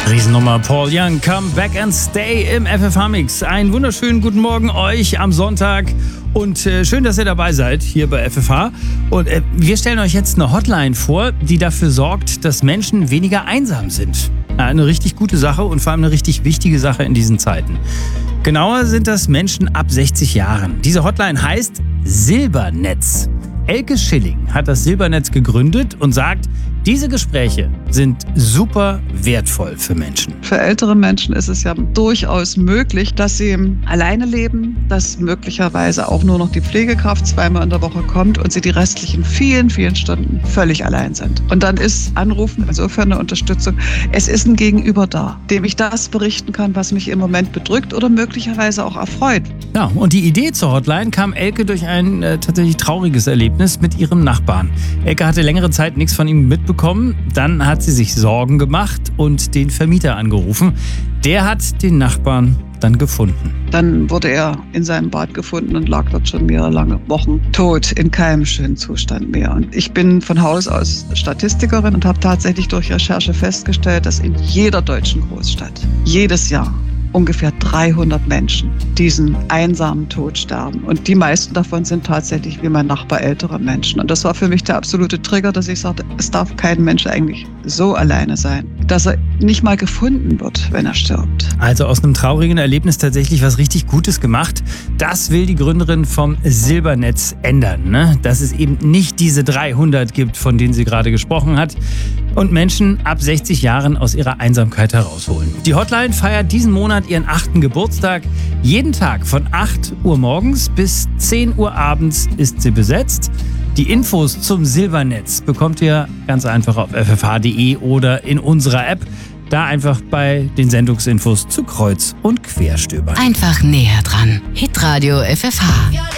Riesennummer Paul Young, Come Back and Stay im FFH-Mix. Einen wunderschönen guten Morgen euch am Sonntag und schön, dass ihr dabei seid hier bei FFH. Und wir stellen euch jetzt eine Hotline vor, die dafür sorgt, dass Menschen weniger einsam sind. Eine richtig gute Sache und vor allem eine richtig wichtige Sache in diesen Zeiten. Genauer sind das Menschen ab 60 Jahren. Diese Hotline heißt Silbernetz. Elke Schilling hat das Silbernetz gegründet und sagt, diese Gespräche sind super wertvoll für Menschen. Für ältere Menschen ist es ja durchaus möglich, dass sie alleine leben, dass möglicherweise auch nur noch die Pflegekraft zweimal in der Woche kommt und sie die restlichen vielen, vielen Stunden völlig allein sind. Und dann ist Anrufen insofern eine Unterstützung. Es ist ein Gegenüber da, dem ich das berichten kann, was mich im Moment bedrückt oder möglicherweise auch erfreut. Ja, und die Idee zur Hotline kam Elke durch ein tatsächlich trauriges Erlebnis mit ihrem Nachbarn. Elke hatte längere Zeit nichts von ihm mitbekommen. Dann hat sie sich Sorgen gemacht und den Vermieter angerufen. Der hat den Nachbarn dann gefunden. Dann wurde er in seinem Bad gefunden und lag dort schon mehrere lange Wochen tot, in keinem schönen Zustand mehr. Und ich bin von Haus aus Statistikerin und habe tatsächlich durch Recherche festgestellt, dass in jeder deutschen Großstadt jedes Jahr ungefähr 300 Menschen diesen einsamen Tod sterben. Und die meisten davon sind tatsächlich wie mein Nachbar ältere Menschen. Und das war für mich der absolute Trigger, dass ich sagte, es darf kein Mensch eigentlich so alleine sein, dass er nicht mal gefunden wird, wenn er stirbt. Also aus einem traurigen Erlebnis tatsächlich was richtig Gutes gemacht. Das will die Gründerin vom Silbernetz ändern, ne? Dass es eben nicht diese 300 gibt, von denen sie gerade gesprochen hat, und Menschen ab 60 Jahren aus ihrer Einsamkeit herausholen. Die Hotline feiert diesen Monat ihren 8. Geburtstag. Jeden Tag von 8 Uhr morgens bis 10 Uhr abends ist sie besetzt. Die Infos zum Silbernetz bekommt ihr ganz einfach auf ffh.de oder in unserer App. Da einfach bei den Sendungsinfos zu Kreuz und Quer stöbern. Einfach näher dran. Hitradio FFH.